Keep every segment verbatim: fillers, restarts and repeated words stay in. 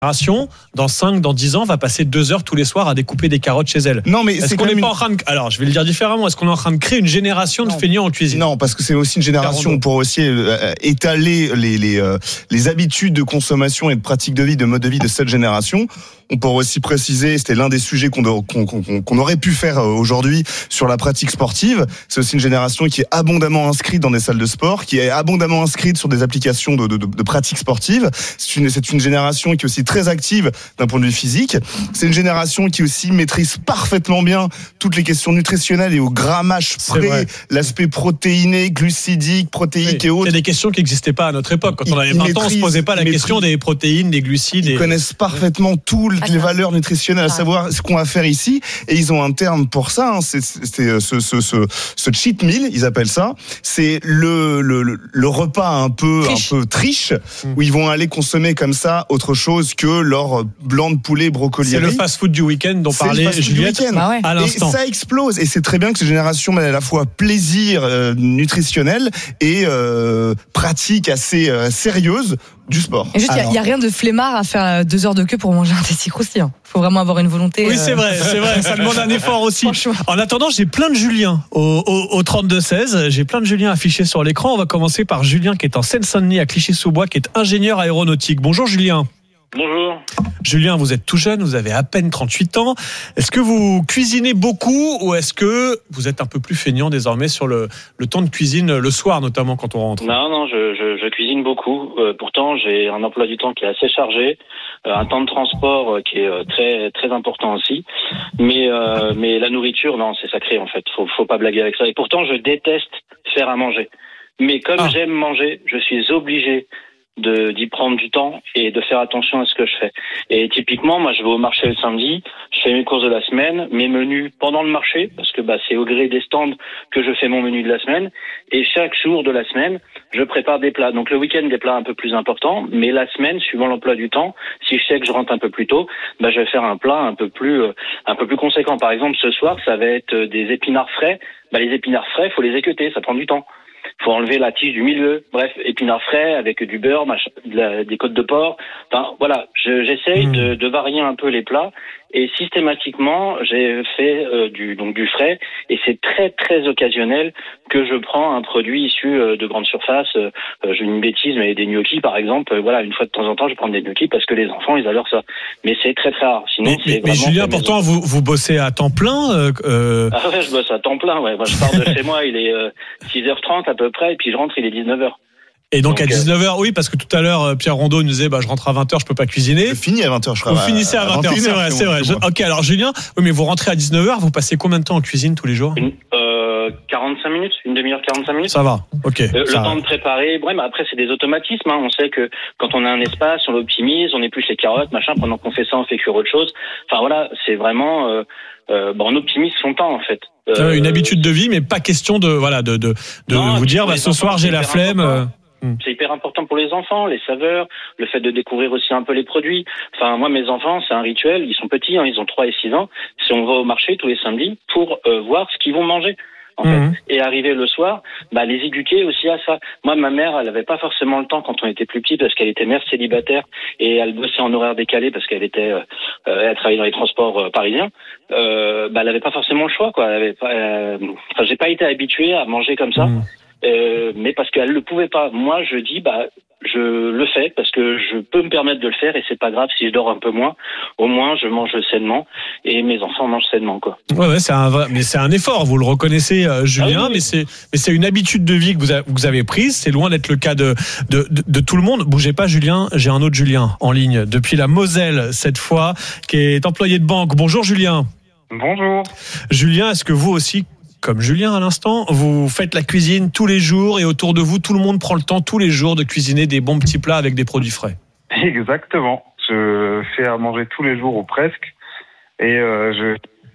Dans cinq, dans dix ans, va passer deux heures tous les soirs à découper des carottes chez elle. Non, mais est-ce c'est qu'on n'est une... pas en train de... Alors, je vais le dire différemment. Est-ce qu'on est en train de créer une génération non. de feignants en cuisine ? Non, parce que c'est aussi une génération pour aussi euh, étaler les les euh, les habitudes de consommation et de pratique de vie, de mode de vie de cette génération. On pourrait aussi préciser, c'était l'un des sujets qu'on, qu'on, qu'on, qu'on aurait pu faire aujourd'hui sur la pratique sportive. C'est aussi une génération qui est abondamment inscrite dans des salles de sport, qui est abondamment inscrite sur des applications de, de, de, de pratique sportive. C'est une, c'est une génération qui est aussi très active d'un point de vue physique. C'est une génération qui aussi maîtrise parfaitement bien toutes les questions nutritionnelles et au grammage près, l'aspect protéiné, glucidique, protéique oui, et autres. C'est des questions qui n'existaient pas à notre époque. Quand on avait vingt ans, on ne se posait pas la maîtrise, question des protéines, des glucides. Ils et... connaissent parfaitement tout le les valeurs nutritionnelles, à savoir ce qu'on va faire ici, et ils ont un terme pour ça. Hein, c'est, c'est ce, ce, ce, ce cheat meal, ils appellent ça. C'est le le, le repas un peu triche. un peu triche, mmh. où ils vont aller consommer comme ça autre chose que leur blanc de poulet brocoli. C'est le fast-food du week-end dont c'est parlait Juliette ah ouais. à l'instant. Et ça explose, et c'est très bien que cette génération ait à la fois plaisir euh, nutritionnel et euh, pratique assez euh, sérieuse du sport. Et juste, il n'y a, a rien de flemmard à faire deux heures de queue pour manger un testis croustillant. Il faut vraiment avoir une volonté. Oui, c'est euh... vrai, c'est vrai. Ça demande un effort aussi. En attendant, j'ai plein de Julien au, au, au trente-deux seize. J'ai plein de Julien affichés sur l'écran. On va commencer par Julien qui est en Seine-Saint-Denis à Clichy-sous-Bois, qui est ingénieur aéronautique. Bonjour Julien. Bonjour. Julien, vous êtes tout jeune, vous avez à peine trente-huit ans. Est-ce que vous cuisinez beaucoup ou est-ce que vous êtes un peu plus feignant désormais sur le, le temps de cuisine, le soir notamment quand on rentre ? Non, non, je, je, je cuisine beaucoup. Euh, pourtant, j'ai un emploi du temps qui est assez chargé, euh, un temps de transport euh, qui est euh, très très important aussi. Mais euh, mais la nourriture, non, c'est sacré en fait. Faut faut pas blaguer avec ça. Et pourtant, je déteste faire à manger. Mais comme ah. j'aime manger, je suis obligé de d'y prendre du temps et de faire attention à ce que je fais. Et typiquement, moi, je vais au marché le samedi, je fais mes courses de la semaine, mes menus pendant le marché, parce que bah c'est au gré des stands que je fais mon menu de la semaine. Et chaque jour de la semaine, je prépare des plats. Donc le week-end, des plats un peu plus importants, mais la semaine, suivant l'emploi du temps, si je sais que je rentre un peu plus tôt, bah je vais faire un plat un peu plus euh, un peu plus conséquent. Par exemple, ce soir, ça va être des épinards frais. Bah les épinards frais, faut les équeuter, ça prend du temps. Faut enlever la tige du milieu. Bref, épinards frais avec du beurre, machin, de la, des côtes de porc. Enfin, voilà, je, j'essaye mmh. de, de varier un peu les plats. Et systématiquement, j'ai fait euh, du donc du frais. Et c'est très très occasionnel que je prends un produit issu euh, de grande surface. Euh, j'ai une bêtise, mais des gnocchis par exemple. Euh, voilà, une fois de temps en temps, je prends des gnocchis parce que les enfants ils adorent ça. Mais c'est très très rare. Sinon, mais, c'est mais, mais Julien, pourtant vous vous bossez à temps plein. Euh, euh... Ah ouais, je bosse à temps plein. Ouais, moi je pars de chez moi, il est euh, six heures trente à peu près, et puis je rentre, il est dix-neuf heures. Et donc, donc à dix-neuf heures, oui, parce que tout à l'heure, Pierre Rondeau nous disait, bah, je rentre à vingt heures, je peux pas cuisiner. Je finis à vingt heures, je crois. Vous finissez à vingt heures, c'est vrai, c'est vrai. Je, ok, alors Julien, oui, mais vous rentrez à dix-neuf heures, vous passez combien de temps en cuisine tous les jours ? Une, euh, quarante-cinq minutes, une demi-heure, quarante-cinq minutes. Ça va, ok. Euh, ça le va. temps de préparer, bref, mais après c'est des automatismes, hein. On sait que quand on a un espace, on l'optimise, on épluche les carottes, machin, pendant qu'on fait ça, on fait cuire autre chose. Enfin voilà, c'est vraiment, euh, euh, bah, on optimise son temps en fait. Euh, une habitude de vie, mais pas question de, voilà, de, de, de non, vous dire, bah, ce soir j'ai la flemme. Euh... C'est hyper important pour les enfants, les saveurs, le fait de découvrir aussi un peu les produits. Enfin, moi, mes enfants, c'est un rituel. Ils sont petits, hein, ils ont trois et six ans. Si on va au marché tous les samedis pour euh, voir ce qu'ils vont manger, en mmh. fait, et arriver le soir, bah les éduquer aussi à ça. Moi, ma mère, elle avait pas forcément le temps quand on était plus petit parce qu'elle était mère célibataire et elle bossait en horaire décalé parce qu'elle était, euh, elle travaillait dans les transports euh, parisiens. Euh, bah, elle avait pas forcément le choix, quoi. Elle avait pas, euh, enfin, j'ai pas été habitué à manger comme ça. Mmh. Euh, mais parce qu'elle le pouvait pas. Moi, je dis, bah, je le fais parce que je peux me permettre de le faire et c'est pas grave si je dors un peu moins. Au moins, je mange sainement et mes enfants mangent sainement, quoi. Ouais, ouais, c'est un vrai, mais c'est un effort. Vous le reconnaissez, euh, Julien, ah oui, mais c'est, mais c'est une habitude de vie que vous, a, vous avez prise. C'est loin d'être le cas de, de, de, de tout le monde. Bougez pas, Julien. J'ai un autre Julien en ligne depuis la Moselle cette fois, qui est employé de banque. Bonjour, Julien. Bonjour. Julien, est-ce que vous aussi, comme Julien à l'instant, vous faites la cuisine tous les jours et autour de vous, tout le monde prend le temps tous les jours de cuisiner des bons petits plats avec des produits frais? Exactement. Je fais à manger tous les jours ou presque. Et euh, je...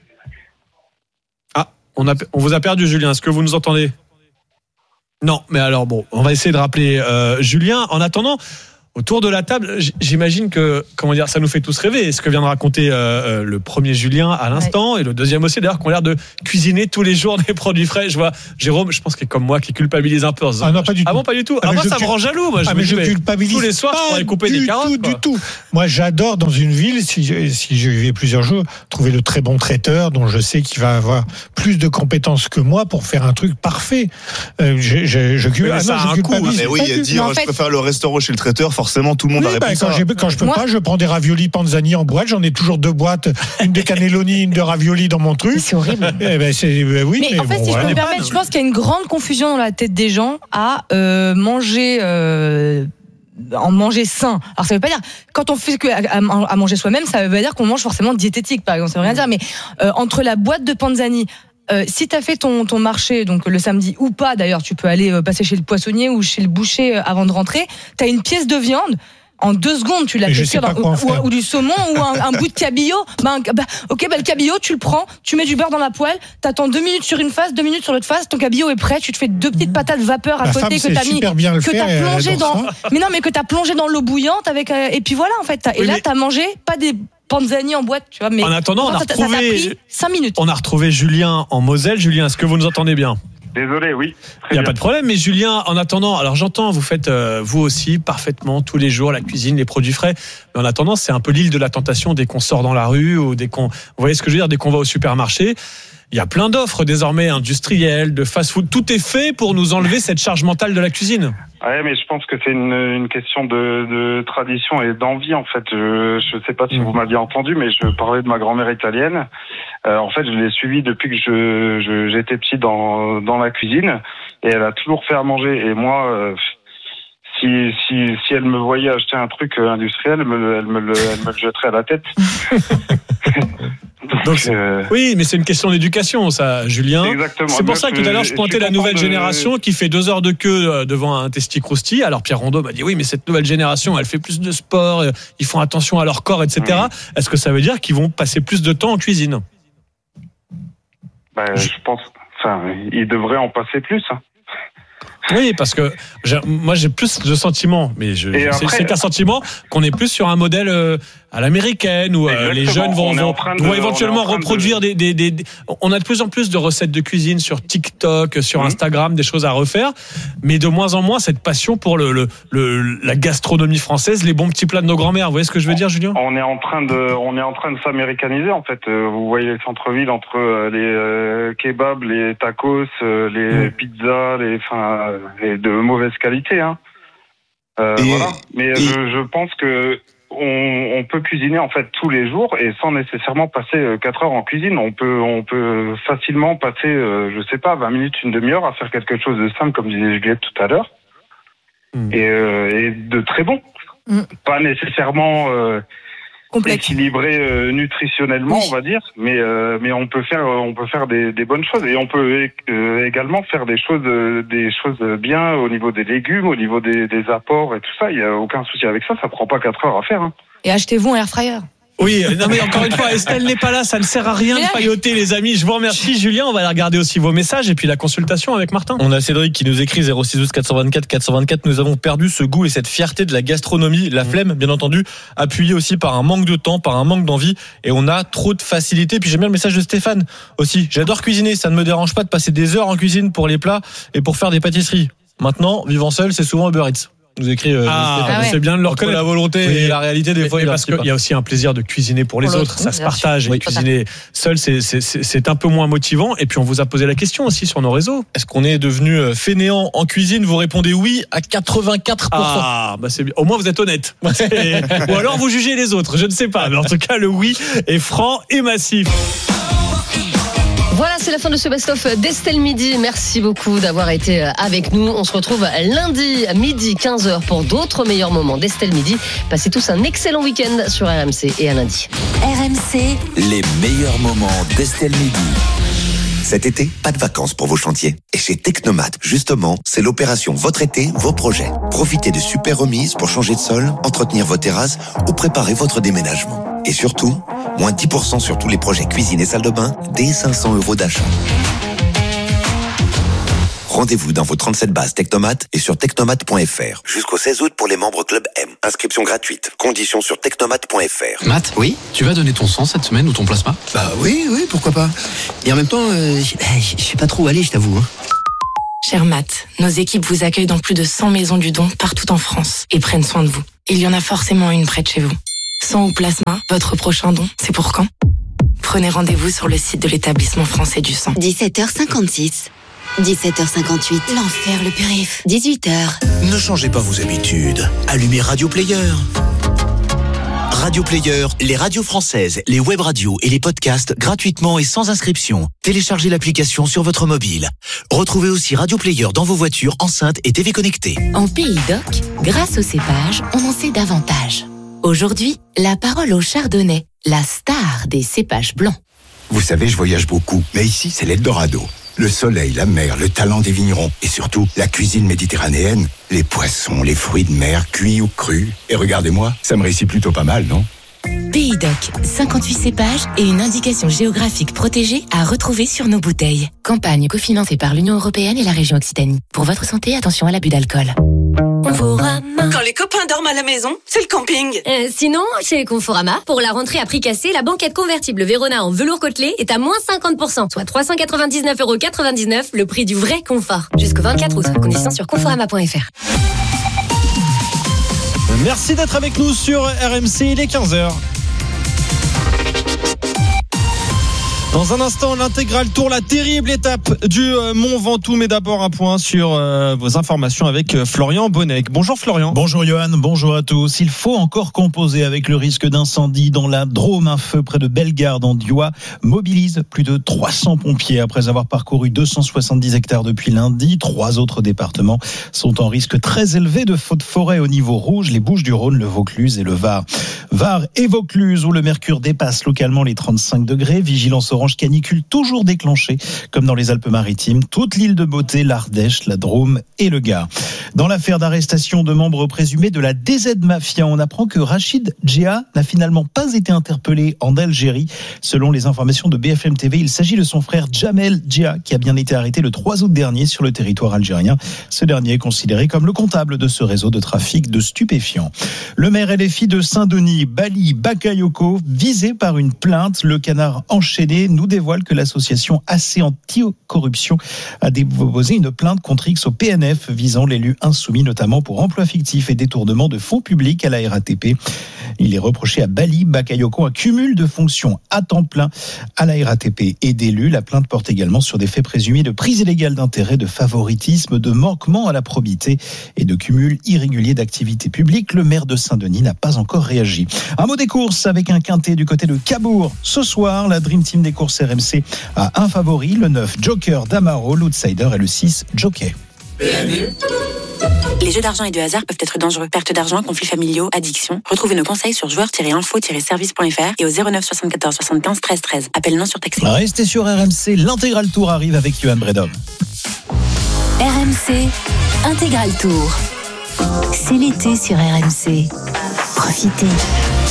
Ah, on, a, on vous a perdu, Julien. Est-ce que vous nous entendez? Non, mais alors bon, on va essayer de rappeler euh, Julien. En attendant, Autour de la table, j'imagine que, comment dire, ça nous fait tous rêver. Ce que vient de raconter euh, le premier Julien à l'instant, ouais. Et le deuxième aussi, d'ailleurs, qui ont l'air de cuisiner tous les jours des produits frais. Je vois Jérôme, je pense qu'il est comme moi, qui culpabilise un peu. Ah non, pas du tout. Ah bon, pas du tout. Ah, ah moi, je ça cul... me rend jaloux. Moi, je ah, me mais dis, je culpabilise tous les soirs, je pourrais couper du des carottes. Tout, quoi. du tout. Moi, j'adore dans une ville, si je, si je vais plusieurs jours, trouver le très bon traiteur dont je sais qu'il va avoir plus de compétences que moi pour faire un truc parfait. Euh, je, je, je, mais ah, ça non, a je un culpabilise. coût. Mais oui, Mais dire en fait, je préfère le restaurant chez le traiteur, forcément tout le monde oui, a bah, répondu quand, ça. j'ai, quand je peux Moi, pas, je prends des raviolis panzani en boîte. J'en ai toujours deux boîtes, une de cannelloni, une de ravioli dans mon truc. c'est horrible. Eh ben, c'est, ben oui, mais, mais en fait, bon, si voilà. je peux me permettre, je pense qu'il y a une grande confusion dans la tête des gens à euh, manger. Euh, en manger sain. Alors ça veut pas dire quand on fait que à, à manger soi-même, ça veut pas dire qu'on mange forcément diététique par exemple, ça veut rien dire. Mais euh, entre la boîte de panzani, euh, si t'as fait ton ton marché donc le samedi ou pas, d'ailleurs tu peux aller euh, passer chez le poissonnier ou chez le boucher euh, avant de rentrer, t'as une pièce de viande. En deux secondes, tu l'as fait cuire dans, ou, ou, ou du saumon ou un, un bout de cabillaud. Bah, bah, ok, bah, le cabillaud, tu le prends, tu mets du beurre dans la poêle, t'attends deux minutes sur une face, deux minutes sur l'autre face, ton cabillaud est prêt, tu te fais deux petites patates vapeur à La côté femme que t'as mis, que t'as plongé dans, mais non, mais que t'as plongé dans l'eau bouillante avec, euh, et puis voilà, en fait, et oui, là, mais... t'as mangé pas des panzani en boîte, tu vois, mais en attendant, on a retrouvé, ça t'a pris cinq minutes. On a retrouvé Julien en Moselle. Julien, est-ce que vous nous entendez bien? Désolé, oui. Il n'y a pas de problème, mais Julien, en attendant, alors j'entends, vous faites euh, vous aussi parfaitement tous les jours la cuisine, les produits frais, mais en attendant, c'est un peu l'île de la tentation dès qu'on sort dans la rue ou dès qu'on, vous voyez ce que je veux dire, dès qu'on va au supermarché. Il y a plein d'offres désormais industrielles, de fast-food. Tout est fait pour nous enlever cette charge mentale de la cuisine. Ouais, mais je pense que c'est une, une question de, de tradition et d'envie en fait. Je je sais pas si vous m'aviez entendu, mais je parlais de ma grand-mère italienne. Euh, en fait, je l'ai suivie depuis que je, je j'étais petit dans dans la cuisine et elle a toujours fait à manger. Et moi, euh, si si si elle me voyait acheter un truc industriel, elle me elle me le, elle me le jetterait à la tête. Donc, Donc euh... oui, mais c'est une question d'éducation, ça, Julien. Exactement. C'est pour ça que tout à l'heure, je pointais la nouvelle de... génération qui fait deux heures de queue devant un testi croustille. Alors Pierre Rondeau m'a dit oui, mais cette nouvelle génération, elle fait plus de sport, ils font attention à leur corps, et cetera. Mmh. Est-ce que ça veut dire qu'ils vont passer plus de temps en cuisine? Ben, je pense, enfin, ils devraient en passer plus. Hein. Oui, parce que j'ai, moi j'ai plus de sentiments, mais je, c'est, après, c'est qu'un sentiment qu'on est plus sur un modèle euh, à l'américaine où euh, les jeunes vont, vont, de, vont éventuellement reproduire de... des, des, des, des. On a de plus en plus de recettes de cuisine sur TikTok, sur mmh. Instagram, des choses à refaire, mais de moins en moins cette passion pour le, le, le la gastronomie française, les bons petits plats de nos grands-mères. Vous voyez ce que je veux dire, Julien? On est en train de, on est en train de s'américaniser en fait. Vous voyez les centres-villes entre les euh, kebabs, les tacos, les mmh. pizzas, les, enfin. Et de mauvaise qualité, hein. Euh, et, voilà. Mais et... je, je pense que on, on peut cuisiner en fait tous les jours et sans nécessairement passer quatre heures en cuisine. On peut, on peut facilement passer, euh, je sais pas, vingt minutes, une demi-heure à faire quelque chose de simple, comme disait Juliette tout à l'heure, mmh. et, euh, et de très bon. Mmh. Pas nécessairement. Euh, Complexe. Équilibré euh, nutritionnellement, oui. on va dire, mais euh, mais on peut faire on peut faire des, des bonnes choses et on peut euh, également faire des choses euh, des choses bien au niveau des légumes, au niveau des, des apports et tout ça. Il y a aucun souci avec ça. Ça prend pas quatre heures à faire. Hein. Et achetez-vous un air fryer. Oui, non mais encore une fois, Estelle n'est pas là, ça ne sert à rien de pailloter les amis. Je vous remercie Julien, on va aller regarder aussi vos messages et puis la consultation avec Martin. On a Cédric qui nous écrit zéro six douze quatre cent vingt-quatre quatre cent vingt-quatre. Nous avons perdu ce goût et cette fierté de la gastronomie, la flemme bien entendu, appuyée aussi par un manque de temps, par un manque d'envie et on a trop de facilité. Puis j'aime bien le message de Stéphane aussi. J'adore cuisiner, ça ne me dérange pas de passer des heures en cuisine pour les plats et pour faire des pâtisseries. Maintenant, vivant seul, c'est souvent Uber Eats. Nous écrit euh, ah, ah ouais. C'est bien de le reconnaître. La volonté oui. et la réalité des mais, fois mais parce qu'il y a aussi un plaisir de cuisiner pour les pour autres, ça se partage. Oui. Et cuisiner seul, c'est, c'est, c'est, c'est un peu moins motivant. Et puis on vous a posé la question aussi sur nos réseaux. Est-ce qu'on est devenu fainéant en cuisine? Vous répondez oui à quatre-vingt-quatre pour cent. Ah, bah c'est bien. Au moins vous êtes honnête. Ou alors vous jugez les autres. Je ne sais pas. Mais en tout cas, le oui est franc et massif. Voilà, c'est la fin de ce best-of d'Estelle Midi. Merci beaucoup d'avoir été avec nous. On se retrouve lundi midi quinze heures pour d'autres meilleurs moments d'Estelle Midi. Passez tous un excellent week-end sur R M C et à lundi. R M C, les meilleurs moments d'Estelle Midi. Cet été, pas de vacances pour vos chantiers. Et chez Technomat, justement, c'est l'opération Votre été, vos projets. Profitez de super remises pour changer de sol, entretenir vos terrasses ou préparer votre déménagement. Et surtout, moins dix pour cent sur tous les projets cuisine et salle de bain, dès cinq cents euros d'achat. Rendez-vous dans vos trente-sept bases Technomat et sur technomat point f r. Jusqu'au seize août pour les membres Club M. Inscription gratuite. Conditions sur technomat point f r. Matt, oui, tu vas donner ton sang cette semaine ou ton plasma ? Bah oui, oui, pourquoi pas. Et en même temps, euh, je sais pas trop où aller, je t'avoue. Hein. Cher Matt, nos équipes vous accueillent dans plus de cent maisons du don partout en France et prennent soin de vous. Il y en a forcément une près de chez vous. Sang ou plasma, votre prochain don, c'est pour quand ? Prenez rendez-vous sur le site de l'établissement français du sang. dix-sept heures cinquante-six. dix-sept heures cinquante-huit. L'enfer, le périph'. dix-huit heures. Ne changez pas vos habitudes. Allumez Radio Player. Radio Player, les radios françaises, les web radios et les podcasts gratuitement et sans inscription. Téléchargez l'application sur votre mobile. Retrouvez aussi Radio Player dans vos voitures, enceintes et T V connectées. En Pays d'Oc, grâce au cépage, on en sait davantage. Aujourd'hui, la parole au chardonnay, la star des cépages blancs. Vous savez, je voyage beaucoup, mais ici, c'est l'Eldorado. Le soleil, la mer, le talent des vignerons et surtout la cuisine méditerranéenne, les poissons, les fruits de mer, cuits ou crus. Et regardez-moi, ça me réussit plutôt pas mal, non ? Pays d'Oc, cinquante-huit cépages et une indication géographique protégée à retrouver sur nos bouteilles. Campagne cofinancée par l'Union européenne et la région Occitanie. Pour votre santé, attention à l'abus d'alcool. Conforama. Quand les copains dorment à la maison, c'est le camping. Euh, sinon, chez Conforama, pour la rentrée à prix cassé, la banquette convertible Vérona en velours côtelé est à moins cinquante pour cent, soit trois cent quatre-vingt-dix-neuf euros quatre-vingt-dix-neuf, le prix du vrai confort. Jusqu'au vingt-quatre août, conditions sur conforama point f r. Merci d'être avec nous sur R M C, il est quinze heures. Dans un instant, l'intégral tour, la terrible étape du euh, Mont Ventoux. Mais d'abord, un point sur euh, vos informations avec euh, Florian Bonnec. Bonjour Florian. Bonjour Johan, bonjour à tous. Il faut encore composer avec le risque d'incendie dans la Drôme. Un feu près de Bellegarde en Diois mobilise plus de trois cents pompiers après avoir parcouru deux cent soixante-dix hectares depuis lundi. Trois autres départements sont en risque très élevé de feux de forêt au niveau rouge, les Bouches-du-Rhône, le Vaucluse et le Var. Var et Vaucluse où le mercure dépasse localement les trente-cinq degrés. Vigilance orange canicule toujours déclenchée, comme dans les Alpes-Maritimes, toute l'île de Beauté, l'Ardèche, la Drôme et le Gard. Dans l'affaire d'arrestation de membres présumés de la D Z Mafia, on apprend que Rachid Djea n'a finalement pas été interpellé en Algérie. Selon les informations de B F M T V, il s'agit de son frère Jamel Djea, qui a bien été arrêté le trois août dernier sur le territoire algérien. Ce dernier est considéré comme le comptable de ce réseau de trafic de stupéfiants. Le maire L F I de Saint-Denis, Bali Bakayoko, visé par une plainte. Le Canard enchaîné nous dévoile que l'association A C Anti-Corruption a déposé une plainte contre X au P N F visant l'élu insoumis, notamment pour emploi fictif et détournement de fonds publics à la R A T P. Il est reproché à Bali Bakayoko un cumul de fonctions à temps plein à la R A T P et d'élu. La plainte porte également sur des faits présumés de prise illégale d'intérêt, de favoritisme, de manquement à la probité et de cumul irrégulier d'activités publiques. Le maire de Saint-Denis n'a pas encore réagi. Un mot des courses avec un quintet du côté de Cabourg. Ce soir, la Dream Team des courses R M C a un favori, le neuf Joker d'Amaro, l'outsider est le six Jockey. Les jeux d'argent et de hasard peuvent être dangereux. Perte d'argent, conflits familiaux, addiction. Retrouvez nos conseils sur joueurs tiret info tiret service point f r et au zéro neuf soixante-quatorze soixante-quinze treize treize. Appel non surtaxé. Restez sur R M C, l'intégral tour arrive avec Johan Bredom. R M C, intégral tour. C'est l'été sur R M C. Profitez.